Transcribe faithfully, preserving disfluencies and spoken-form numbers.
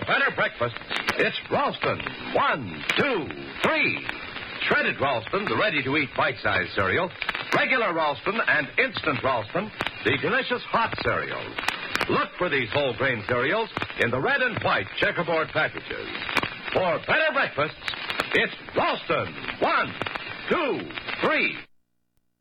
better breakfast, it's Ralston. One, two, three. Shredded Ralston, the ready-to-eat bite-sized cereal. Regular Ralston and instant Ralston, the delicious hot cereals. Look for these whole grain cereals in the red and white checkerboard packages. For better breakfasts, it's Ralston. One, two, three.